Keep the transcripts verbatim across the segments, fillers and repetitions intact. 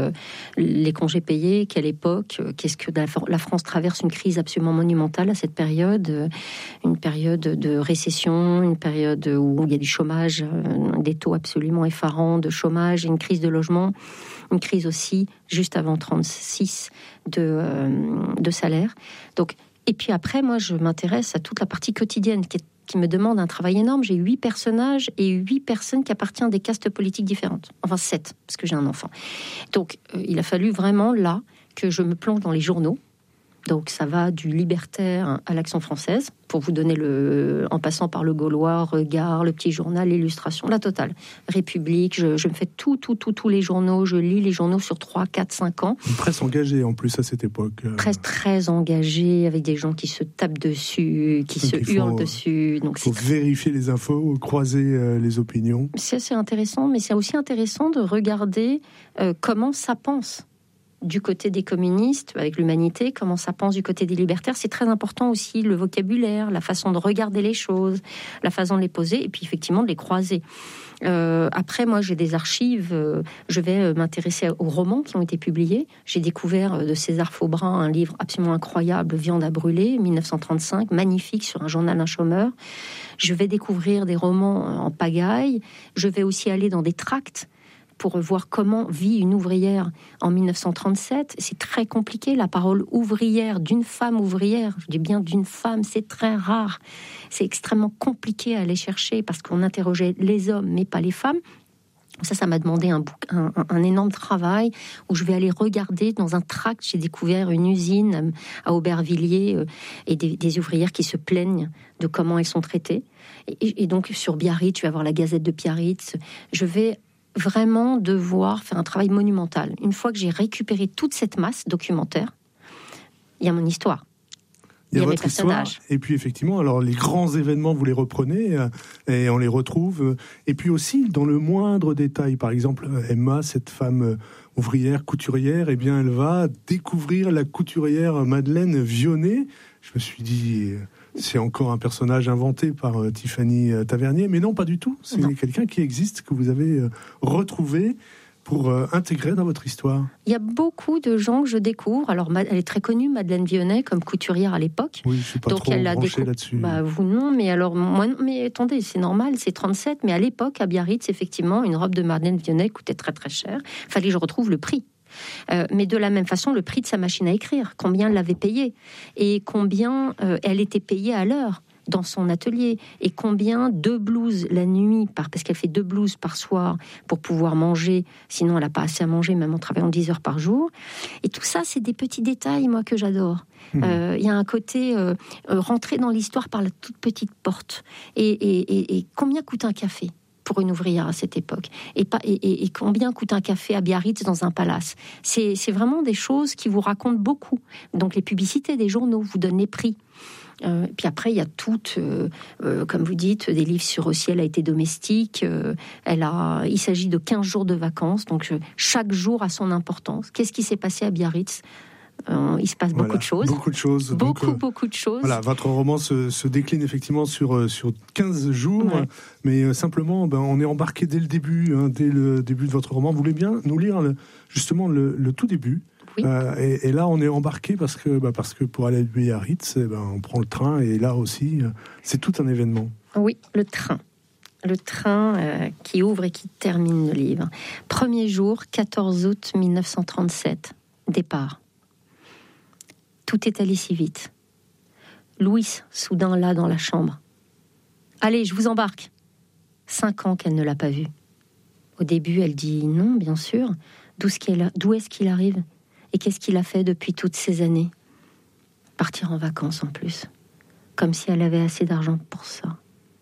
les congés payés, quelle époque, qu'est-ce que la France traverse une crise absolument monumentale à cette période, une période de récession, une période où il y a du chômage, des taux absolument effarants de chômage, une crise de logement, une crise aussi juste avant trente-six de, de salaire. Donc, et puis après, moi, je m'intéresse à toute la partie quotidienne qui est qui me demande un travail énorme. J'ai huit personnages et huit personnes qui appartiennent à des castes politiques différentes. Enfin, sept, parce que j'ai un enfant. Donc, euh, il a fallu vraiment, là, que je me plonge dans les journaux. Donc, ça va du Libertaire à l'Action française, pour vous donner le... En passant par le Gaulois, Regard, le Petit Journal, l'Illustration, la totale. République, je, je me fais tout, tout, tout, tous les journaux. Je lis les journaux sur trois, quatre, cinq ans. Une presse engagée, en plus, à cette époque. Presse très engagée, avec des gens qui se tapent dessus, qui Donc se faut, hurlent dessus. Donc, il faut c'est... vérifier les infos, croiser euh, les opinions. C'est assez intéressant, mais c'est aussi intéressant de regarder euh, comment ça pense. Du côté des communistes, avec l'humanité, comment ça pense du côté des libertaires. C'est très important aussi, le vocabulaire, la façon de regarder les choses, la façon de les poser, et puis effectivement de les croiser. Euh, après, moi, j'ai des archives. Euh, je vais euh, m'intéresser aux romans qui ont été publiés. J'ai découvert euh, de César Faubrin un livre absolument incroyable, Viande à brûler, dix-neuf cent trente-cinq, magnifique, sur un journal d'un chômeur. Je vais découvrir des romans en pagaille. Je vais aussi aller dans des tracts pour voir comment vit une ouvrière en dix-neuf cent trente-sept. C'est très compliqué, la parole ouvrière, d'une femme ouvrière, je dis bien d'une femme, c'est très rare. C'est extrêmement compliqué à aller chercher parce qu'on interrogeait les hommes, mais pas les femmes. Ça, ça m'a demandé un, un, un énorme travail où je vais aller regarder dans un tract. J'ai découvert une usine à Aubervilliers euh, et des, des ouvrières qui se plaignent de comment elles sont traitées. Et, et donc, sur Biarritz, tu vas voir la Gazette de Biarritz. Je vais vraiment devoir faire un travail monumental. Une fois que j'ai récupéré toute cette masse documentaire, il y a mon histoire. Il y a, il y a votre histoire, et puis effectivement, alors les grands événements, vous les reprenez, euh, et on les retrouve. Euh, et puis aussi, dans le moindre détail, par exemple, Emma, cette femme euh, ouvrière, couturière, eh bien, elle va découvrir la couturière Madeleine Vionnet. Je me suis dit... Euh, c'est encore un personnage inventé par euh, Tiffany euh, Tavernier, mais non, pas du tout. C'est non. quelqu'un qui existe, que vous avez euh, retrouvé pour euh, intégrer dans votre histoire. Il y a beaucoup de gens que je découvre. Alors, elle est très connue, Madeleine Vionnet, comme couturière à l'époque. Oui, je suis pas Donc, trop elle branché décou... là-dessus. Bah, vous non, mais alors, moi, mais attendez, c'est normal, c'est trente-sept, mais à l'époque, à Biarritz, effectivement, une robe de Madeleine Vionnet coûtait très très cher. Il fallait que je retrouve le prix. Euh, mais de la même façon, le prix de sa machine à écrire, combien elle l'avait payé et combien euh, elle était payée à l'heure dans son atelier et combien deux blouses la nuit, par, parce qu'elle fait deux blouses par soir pour pouvoir manger, sinon elle n'a pas assez à manger même en travaillant dix heures par jour. Et tout ça, c'est des petits détails, moi, que j'adore. Il mmh. euh, y a un côté euh, rentrer dans l'histoire par la toute petite porte. Et, et, et, et combien coûte un café pour une ouvrière à cette époque, et, pas, et, et, et combien coûte un café à Biarritz dans un palace. C'est, c'est vraiment des choses qui vous racontent beaucoup. Donc les publicités des journaux vous donnent les prix. Euh, puis après, il y a toutes, euh, euh, comme vous dites, des livres sur aussi, elle a été domestique. Euh, elle a, il s'agit de quinze jours de vacances, donc euh, chaque jour a son importance. Qu'est-ce qui s'est passé à Biarritz ? Euh, il se passe voilà, beaucoup de choses. Beaucoup de choses. Beaucoup, Donc, euh, beaucoup de choses. Voilà, votre roman se, se décline effectivement sur, euh, sur quinze jours, ouais. mais euh, simplement, ben, on est embarqué dès le début, hein, dès le début de votre roman. Vous voulez bien nous lire le, justement le, le tout début ? Oui. Euh, et, et là, on est embarqué parce que, bah, parce que pour aller à Biarritz, eh ben, on prend le train, et là aussi, euh, c'est tout un événement. Oui, le train. Le train euh, qui ouvre et qui termine le livre. Premier jour, quatorze août dix-neuf cent trente-sept. Départ. Tout est allé si vite. Louise, soudain là dans la chambre. Allez, je vous embarque. Cinq ans qu'elle ne l'a pas vu. Au début, elle dit non, bien sûr. D'où est-ce qu'il, d'où est-ce qu'il arrive ? Et qu'est-ce qu'il a fait depuis toutes ces années ? Partir en vacances en plus. Comme si elle avait assez d'argent pour ça.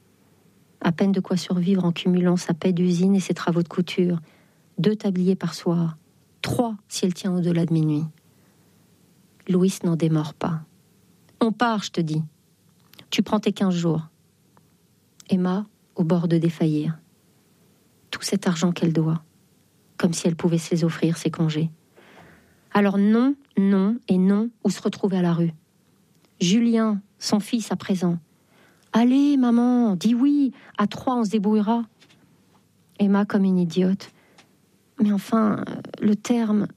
À peine de quoi survivre en cumulant sa paie d'usine et ses travaux de couture. Deux tabliers par soir. Trois si elle tient au-delà de minuit. Louis n'en démord pas. On part, je te dis. Tu prends tes quinze jours. Emma, au bord de défaillir. Tout cet argent qu'elle doit. Comme si elle pouvait se les offrir, ses congés. Alors non, non et non, ou se retrouver à la rue. Julien, son fils à présent. Allez, maman, dis oui. À trois, on se débrouillera. Emma, comme une idiote. Mais enfin, le terme